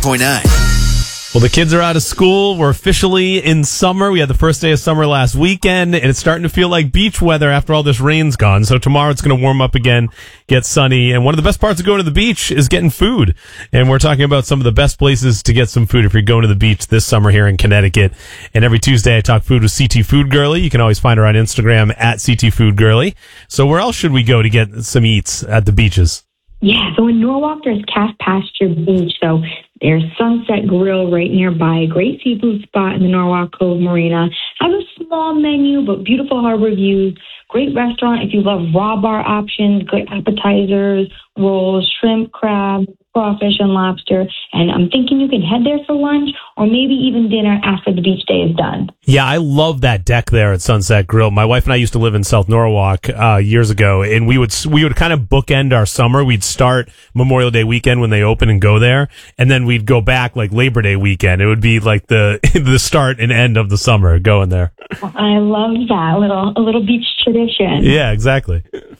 94.9. Well, the kids are out of school. We're officially in summer. We had the first day of summer last weekend, and it's starting to feel like beach weather after all this rain's gone. So tomorrow it's going to warm up again, get sunny. And one of the best parts of going to the beach is getting food. And we're talking about some of the best places to get some food if you're going to the beach this summer here in Connecticut. And every Tuesday I talk food with CT Food Girlie. You can always find her on Instagram at CT Food Girlie. So where else should we go to get some eats at the beaches? Yeah, so in Norwalk, there's Calf Pasture Beach. So there's Sunset Grill right nearby, a great seafood spot in the Norwalk Cove Marina. Has a small menu, but beautiful harbor views. Great restaurant if you love raw bar options, good appetizers, rolls, shrimp, crab, crawfish, and lobster. And I'm thinking you can head there for lunch or maybe even dinner after the beach day is done. Yeah, I love that deck there at Sunset Grill. My wife and I used to live in South Norwalk years ago, and we would kind of bookend our summer. We'd start Memorial Day weekend when they open and go there, and then we'd go back like Labor Day weekend. It would be like the start and end of the summer going there. I love that, a little beach tradition. Yeah, exactly.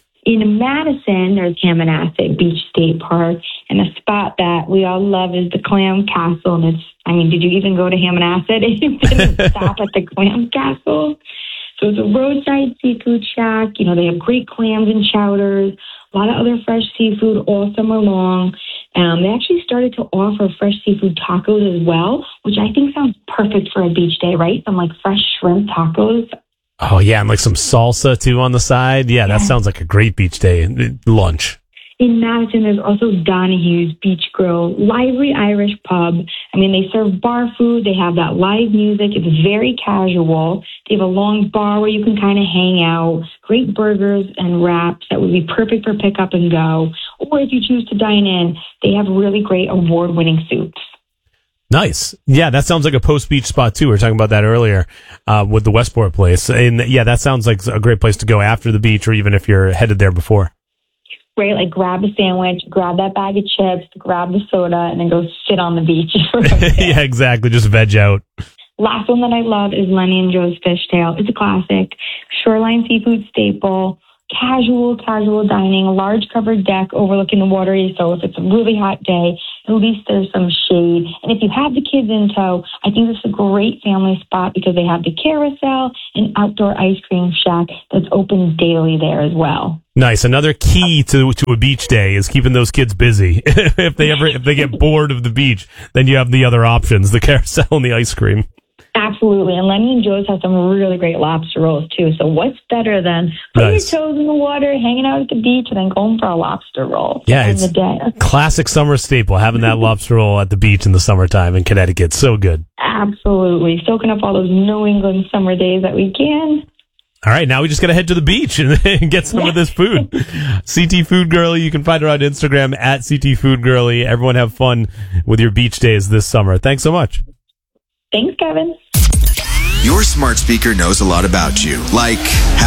In Madison, there's Hammonasset Beach State Park, and a spot that we all love is the Clam Castle. And did you even go to Hammonasset? You didn't stop at the Clam Castle. So it's a roadside seafood shack. They have great clams and chowders, a lot of other fresh seafood all summer long. They actually started to offer fresh seafood tacos as well, which I think sounds perfect for a beach day, right? Some fresh shrimp tacos. Oh, yeah, and some salsa, too, on the side. Yeah, that sounds like a great beach day lunch. In Madison, there's also Donahue's Beach Grill, lively Irish pub. They serve bar food. They have that live music. It's very casual. They have a long bar where you can kind of hang out. Great burgers and wraps that would be perfect for pick up and go. Or if you choose to dine in, they have really great award-winning soups. Nice. Yeah, that sounds like a post-beach spot, too. We were talking about that earlier with the Westport place. And, yeah, that sounds like a great place to go after the beach or even if you're headed there before. Great, grab a sandwich, grab that bag of chips, grab the soda, and then go sit on the beach. Yeah, exactly. Just veg out. Last one that I love is Lenny and Joe's Fishtail. It's a classic. Shoreline seafood staple. Casual dining, large covered deck overlooking the water. So if it's a really hot day, at least there's some shade. And if you have the kids in tow, I think this is a great family spot because they have the carousel and outdoor ice cream shack that's open daily there as well. Nice. Another key to a beach day is keeping those kids busy. if they get bored of the beach, then you have the other options, the carousel and the ice cream. Absolutely. And Lenny and Joe's have some really great lobster rolls, too. So what's better than putting your toes in the water, hanging out at the beach, and then going for a lobster roll? Yeah, it's a classic summer staple, having that lobster roll at the beach in the summertime in Connecticut. So good. Absolutely. Soaking up all those New England summer days that we can. All right, now we just got to head to the beach and get some of this food. CT Food Girlie, you can find her on Instagram at CT Food Girlie. Everyone have fun with your beach days this summer. Thanks so much. Thanks, Kevin. Your smart speaker knows a lot about you, like